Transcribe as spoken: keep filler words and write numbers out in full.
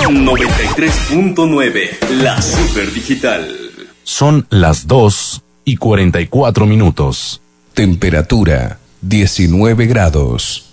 noventa y tres punto nueve, la Super Digital. Son las dos y cuarenta y cuatro minutos. Temperatura diecinueve grados.